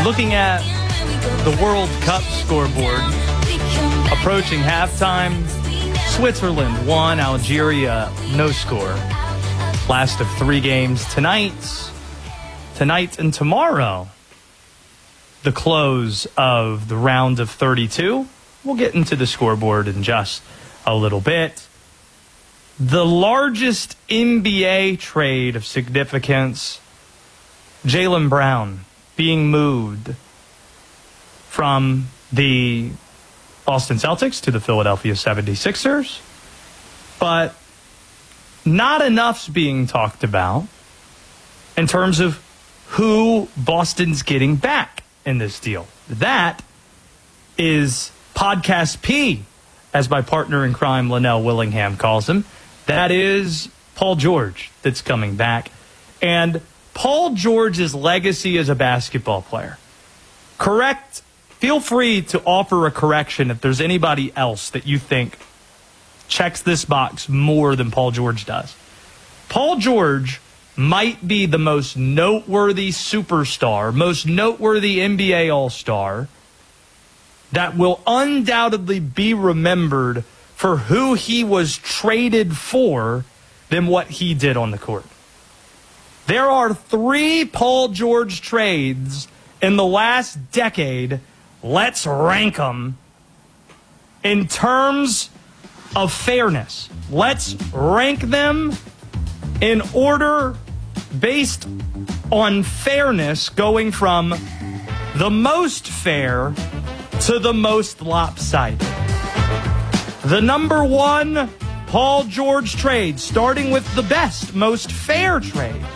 Looking at the World Cup scoreboard, approaching halftime, Switzerland 1, Algeria no score. Last of 3 games tonight and tomorrow. The close of the round of 32. We'll get into the scoreboard in just a little bit. The largest NBA trade of significance, Jaylen Brown being moved from the Boston Celtics to the Philadelphia 76ers. But not enough's being talked about in terms of who Boston's getting back in this deal. That is Podcast P, as my partner in crime, Linnell Willingham, calls him. That is Paul George that's coming back. And Paul George's legacy as a basketball player. Correct. Feel free to offer a correction if there's anybody else that you think checks this box more than Paul George does. Paul George might be the most noteworthy superstar, most noteworthy NBA All-Star that will undoubtedly be remembered for who he was traded for than what he did on the court. There are 3 Paul George trades in the last decade. Let's rank them in terms of fairness. Let's rank them in order based on fairness, going from the most fair to the most lopsided. The number 1 Paul George trade, starting with the best, most fair trade.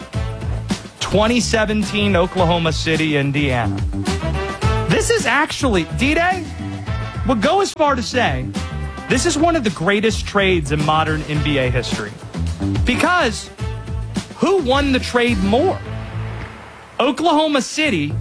2017 Oklahoma City, Indiana. This is actually, D-Day would go as far to say, this is one of the greatest trades in modern NBA history. Because who won the trade more? Oklahoma City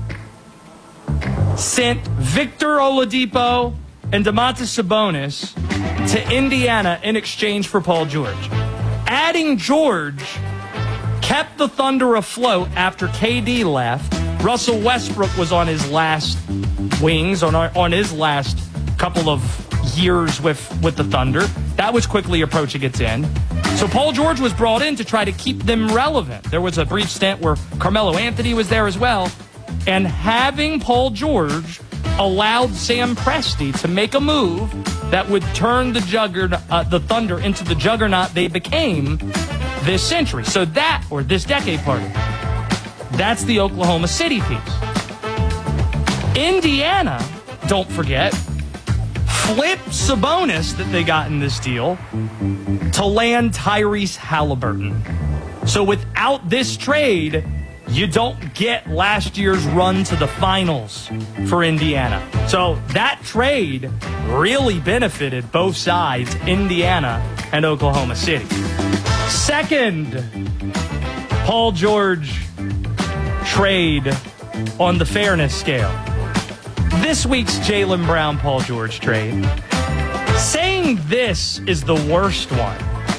sent Victor Oladipo and Domantas Sabonis to Indiana in exchange for Paul George. Adding George kept the Thunder afloat after KD left. Russell Westbrook was on his last wings, on his last couple of years with the Thunder. That was quickly approaching its end. So Paul George was brought in to try to keep them relevant. There was a brief stint where Carmelo Anthony was there as well. And having Paul George allowed Sam Presti to make a move that would turn the Thunder into the juggernaut they became this century. So that, or this decade, pardon. That's the Oklahoma City piece. Indiana, don't forget, flipped Sabonis that they got in this deal to land Tyrese Halliburton. So without this trade, you don't get last year's run to the finals for Indiana. So that trade really benefited both sides, Indiana and Oklahoma City. Second Paul George trade on the fairness scale. This week's Jaylen Brown Paul George trade. Saying this is the worst one,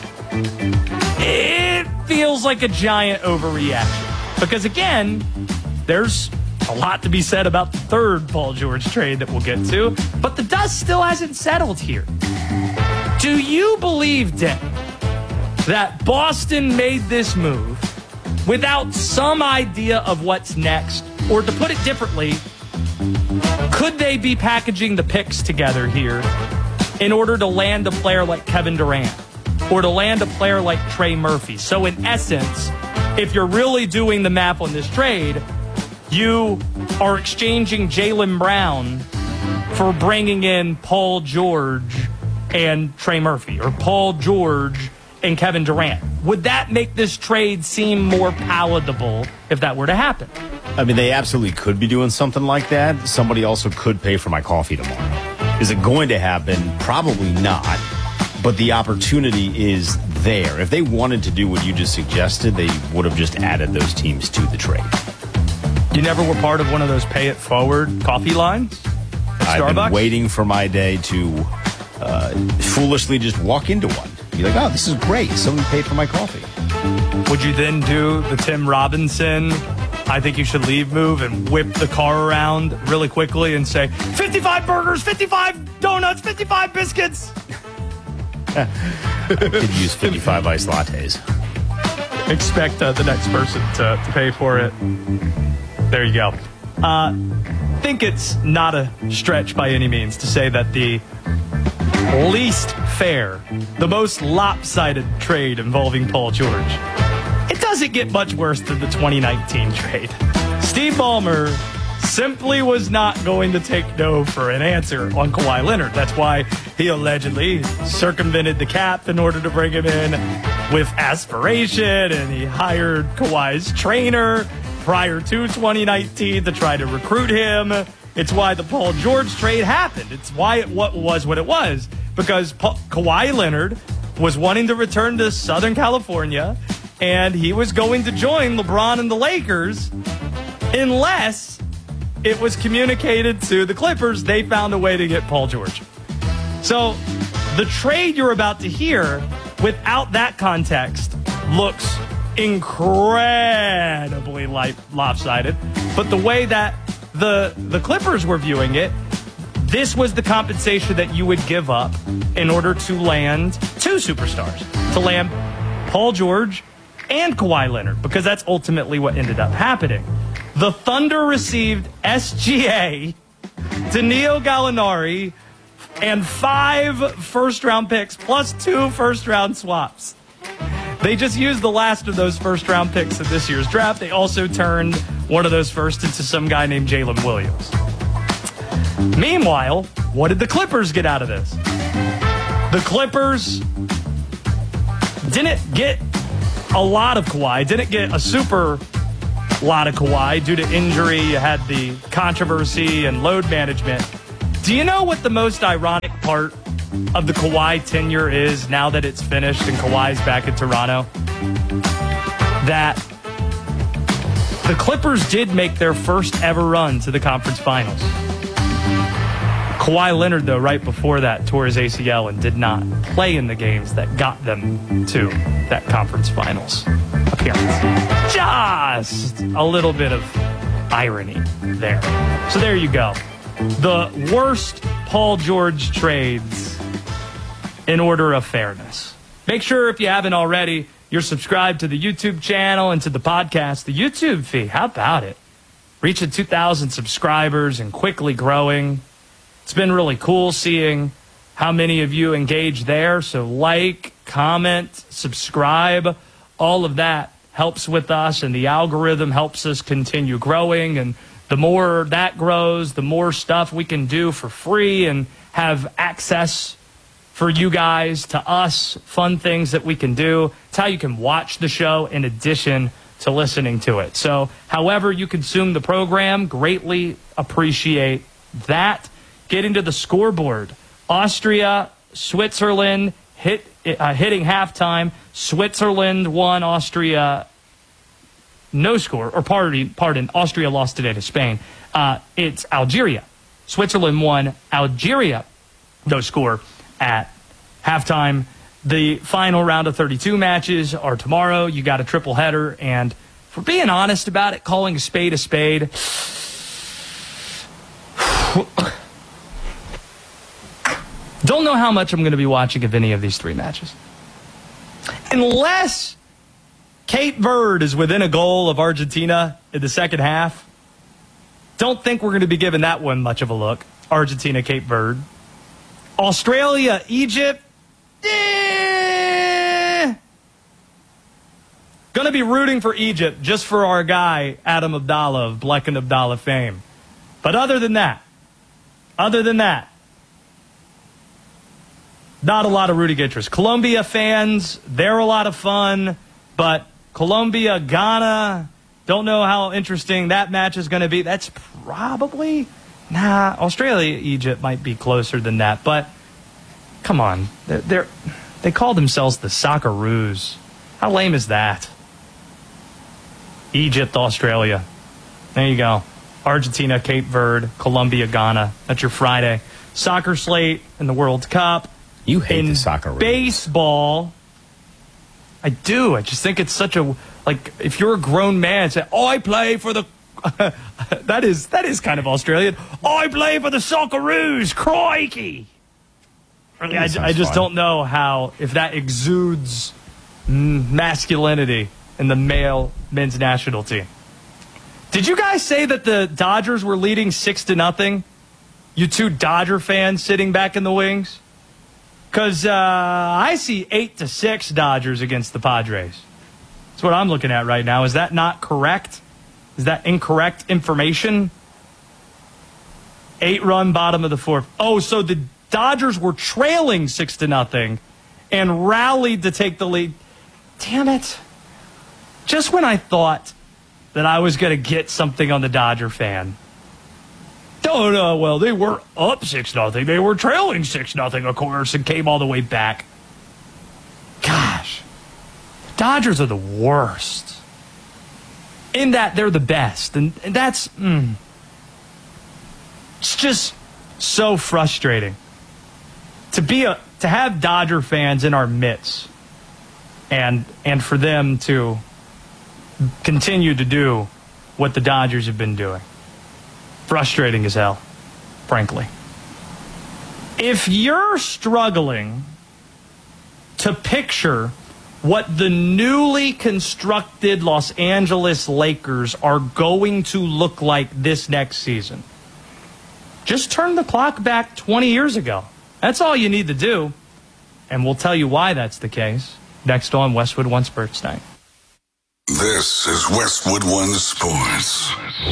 it feels like a giant overreaction. Because again, there's a lot to be said about the third Paul George trade that we'll get to, but the dust still hasn't settled here. Do you believe, Dick, that Boston made this move without some idea of what's next? Or to put it differently, could they be packaging the picks together here in order to land a player like Kevin Durant or to land a player like Trey Murphy? So in essence, if you're really doing the math on this trade, you are exchanging Jaylen Brown for bringing in Paul George and Trey Murphy, or Paul George and Kevin Durant. Would that make this trade seem more palatable if that were to happen? I mean, they absolutely could be doing something like that. Somebody also could pay for my coffee tomorrow. Is it going to happen? Probably not. But the opportunity is there. If they wanted to do what you just suggested, they would have just added those teams to the trade. You never were part of one of those pay it forward coffee lines at Starbucks? I've been waiting for my day to foolishly just walk into one. Be like, oh, this is great. Someone paid for my coffee. Would you then do the Tim Robinson I think you should leave Move and whip the car around really quickly and say, 55 burgers, 55 donuts, 55 biscuits. I could use 55 iced lattes. Expect the next person to pay for it. There you go. Think it's not a stretch by any means to say that the least fair, the most lopsided trade involving Paul George, it doesn't get much worse than the 2019 trade. Steve Ballmer simply was not going to take no for an answer on Kawhi Leonard. That's why he allegedly circumvented the cap in order to bring him in with aspiration, and he hired Kawhi's trainer prior to 2019 to try to recruit him. It's why the Paul George trade happened. It's why it was what it was, because Kawhi Leonard was wanting to return to Southern California, and he was going to join LeBron and the Lakers unless it was communicated to the Clippers they found a way to get Paul George. So the trade you're about to hear without that context looks incredibly lopsided. But the way that the Clippers were viewing it, this was the compensation that you would give up in order to land two superstars, to land Paul George and Kawhi Leonard, because that's ultimately what ended up happening. The Thunder received SGA, Danilo Gallinari, and 5 first-round picks plus 2 first-round swaps. They just used the last of those first-round picks in this year's draft. They also turned one of those first into some guy named Jalen Williams. Meanwhile, what did the Clippers get out of this? The Clippers didn't get a lot of Kawhi, didn't get a super lot of Kawhi due to injury. You had the controversy and load management. Do you know what the most ironic part of the Kawhi tenure is now that it's finished and Kawhi's back in Toronto? That the Clippers did make their first ever run to the conference finals. Kawhi Leonard, though, right before that, tore his ACL and did not play in the games that got them to that conference finals appearance. Just a little bit of irony there. So there you go. The worst Paul George trades in order of fairness. Make sure, if you haven't already, you're subscribed to the YouTube channel and to the podcast. The YouTube feed, how about it? Reaching 2,000 subscribers and quickly growing. It's been really cool seeing how many of you engage there. So like, comment, subscribe, all of that helps with us, and the algorithm helps us continue growing. And the more that grows, the more stuff we can do for free and have access for you guys to us, fun things that we can do. It's how you can watch the show in addition to listening to it. So however you consume the program, greatly appreciate that. Getting to the scoreboard. Austria, Switzerland hitting halftime. Switzerland won, Austria no score. Or pardon, Austria lost today to Spain. It's Algeria. Switzerland won, Algeria no score at halftime. The final round of 32 matches are tomorrow. You got a triple header, and for being honest about it, calling a spade, don't know how much I'm going to be watching of any of these 3 matches. Unless Cape Verde is within a goal of Argentina in the second half, don't think we're going to be giving that one much of a look. Argentina, Cape Verde. Australia, Egypt. Going to be rooting for Egypt just for our guy, Adam Abdallah of Bleck and Abdallah fame. But other than that, not a lot of rooting interest. Colombia fans, they're a lot of fun, but Colombia, Ghana, don't know how interesting that match is going to be. That's probably, Australia, Egypt might be closer than that, but come on. They call themselves the Socceroos. How lame is that? Egypt, Australia. There you go. Argentina, Cape Verde, Colombia, Ghana. That's your Friday. Soccer slate in the World Cup. You hate the Socceroos. Baseball, I do. I just think it's such a Like, if you're a grown man, say, "Oh, I play for the..." that is kind of Australian. "Oh, I play for the Socceroos, crikey." I just don't know how, if that exudes masculinity in the male men's national team. Did you guys say that the Dodgers were leading 6-0? You two Dodger fans sitting back in the wings? Because I see 8-6 Dodgers against the Padres. That's what I'm looking at right now. Is that not correct? Is that incorrect information? 8-run bottom of the fourth. Oh, so the Dodgers were trailing 6-0 and rallied to take the lead. Damn it. Just when I thought that I was going to get something on the Dodger fan. Oh, no, well, they were up 6-0. They were trailing 6-0, of course, and came all the way back. Gosh. Dodgers are the worst. In that they're the best. And that's... It's just so frustrating. To have Dodger fans in our midst and for them to continue to do what the Dodgers have been doing. Frustrating as hell, frankly. If you're struggling to picture what the newly constructed Los Angeles Lakers are going to look like this next season, just turn the clock back 20 years ago. That's all you need to do. And we'll tell you why that's the case next on Westwood One Sports Night. This is Westwood One Sports.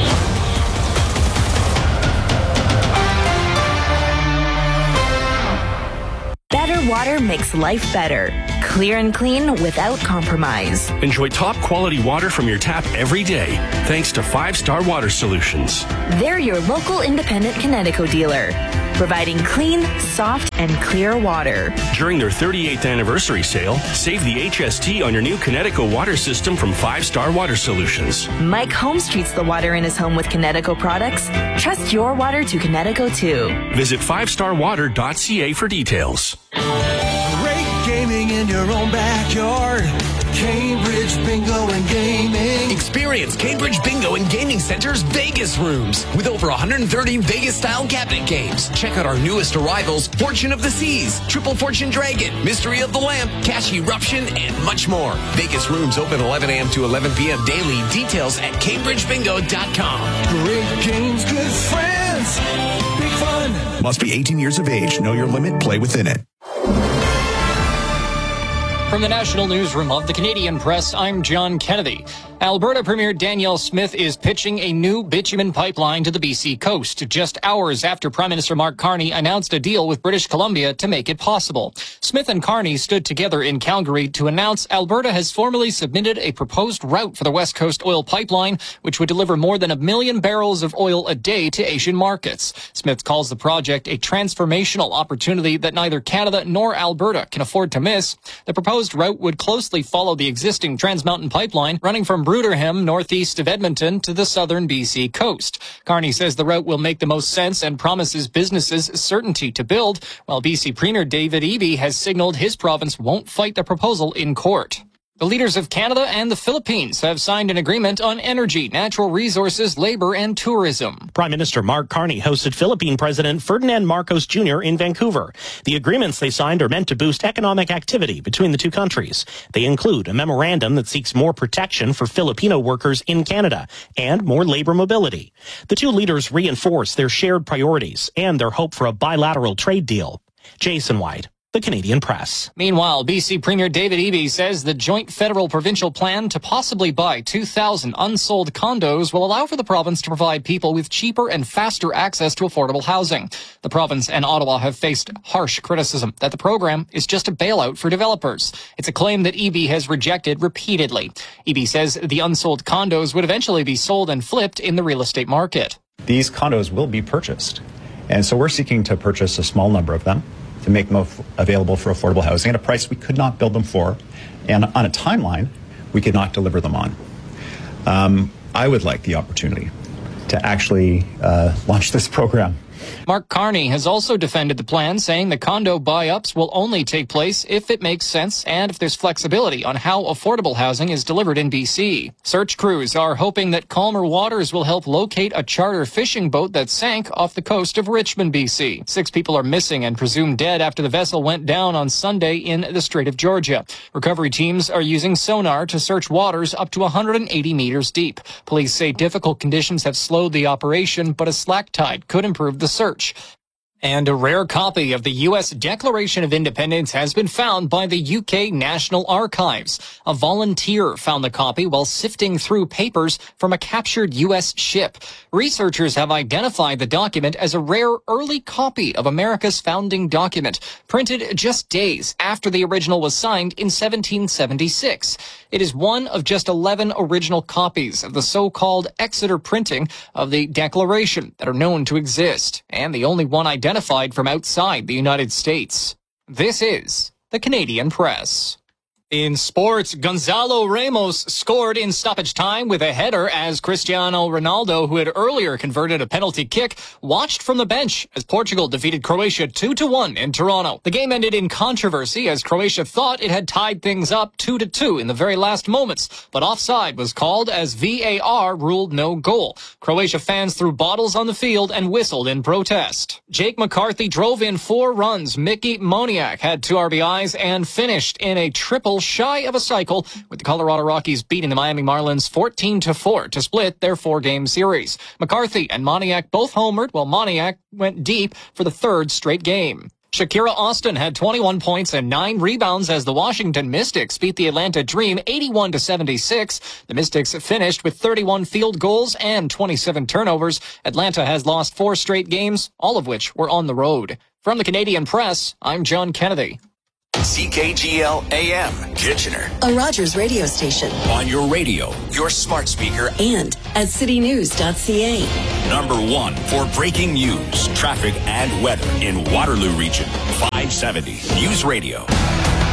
Better water makes life better. Clear and clean without compromise. Enjoy top quality water from your tap every day, thanks to 5 Star Water Solutions. They're your local independent Connecticut dealer, providing clean, soft, and clear water. During their 38th anniversary sale, save the HST on your new Connecticut water system from 5 Star Water Solutions. Mike Holmes treats the water in his home with Connecticut products. Trust your water to Connecticut too. Visit 5starwater.ca for details. Great gaming in your own backyard. Cambridge Bingo and Gaming. Experience Cambridge Bingo and Gaming Center's Vegas rooms with over 130 Vegas-style cabinet games. Check out our newest arrivals, Fortune of the Seas, Triple Fortune Dragon, Mystery of the Lamp, Cash Eruption, and much more. Vegas rooms open 11 a.m. to 11 p.m. daily. Details at CambridgeBingo.com. Great games, good friends, big fun. Must be 18 years of age. Know your limit. Play within it. From the National Newsroom of the Canadian Press, I'm John Kennedy. Alberta Premier Danielle Smith is pitching a new bitumen pipeline to the BC coast, just hours after Prime Minister Mark Carney announced a deal with British Columbia to make it possible. Smith and Carney stood together in Calgary to announce Alberta has formally submitted a proposed route for the West Coast oil pipeline, which would deliver more than 1 million barrels of oil a day to Asian markets. Smith calls the project a transformational opportunity that neither Canada nor Alberta can afford to miss. The proposed route would closely follow the existing Trans Mountain pipeline running from Bruderham, northeast of Edmonton, to the southern BC coast. Carney says the route will make the most sense and promises businesses certainty to build, while BC Premier David Eby has signaled his province won't fight the proposal in court. The leaders of Canada and the Philippines have signed an agreement on energy, natural resources, labor, and tourism. Prime Minister Mark Carney hosted Philippine President Ferdinand Marcos Jr. in Vancouver. The agreements they signed are meant to boost economic activity between the two countries. They include a memorandum that seeks more protection for Filipino workers in Canada and more labor mobility. The two leaders reinforce their shared priorities and their hope for a bilateral trade deal. Jason White, The Canadian Press. Meanwhile, BC Premier David Eby says the joint federal-provincial plan to possibly buy 2,000 unsold condos will allow for the province to provide people with cheaper and faster access to affordable housing. The province and Ottawa have faced harsh criticism that the program is just a bailout for developers. It's a claim that Eby has rejected repeatedly. Eby says the unsold condos would eventually be sold and flipped in the real estate market. These condos will be purchased, and so we're seeking to purchase a small number of them to make them available for affordable housing at a price we could not build them for, and on a timeline we could not deliver them on. I would like the opportunity to actually launch this program Mark Carney has also defended the plan, saying the condo buy-ups will only take place if it makes sense and if there's flexibility on how affordable housing is delivered in BC. Search crews are hoping that calmer waters will help locate a charter fishing boat that sank off the coast of Richmond, BC. 6 people are missing and presumed dead after the vessel went down on Sunday in the Strait of Georgia. Recovery teams are using sonar to search waters up to 180 meters deep. Police say difficult conditions have slowed the operation, but a slack tide could improve the search. And a rare copy of the U.S. Declaration of Independence has been found by the UK National Archives. A volunteer found the copy while sifting through papers from a captured U.S. ship. Researchers have identified the document as a rare early copy of America's founding document, printed just days after the original was signed in 1776. It is one of just 11 original copies of the so-called Exeter printing of the Declaration that are known to exist, and the only one identified from outside the United States. This is the Canadian Press. In sports, Gonzalo Ramos scored in stoppage time with a header as Cristiano Ronaldo, who had earlier converted a penalty kick, watched from the bench as Portugal defeated Croatia 2-1 in Toronto. The game ended in controversy as Croatia thought it had tied things up 2-2 in the very last moments, but offside was called as VAR ruled no goal. Croatia fans threw bottles on the field and whistled in protest. Jake McCarthy drove in 4 runs. Mickey Moniak had 2 RBIs and finished in a triple shy of a cycle, with the Colorado Rockies beating the Miami Marlins 14-4 to split their 4-game series. McCarthy and Moniak both homered, while Moniak went deep for the 3rd straight game. Shakira Austin had 21 points and 9 rebounds as the Washington Mystics beat the Atlanta Dream 81-76. The Mystics finished with 31 field goals and 27 turnovers. Atlanta has lost 4 straight games, all of which were on the road. From the Canadian Press, I'm John Kennedy. CKGL AM, Kitchener. A Rogers radio station. On your radio, your smart speaker, and at citynews.ca. Number 1 for breaking news, traffic, and weather in Waterloo Region. 570 News Radio.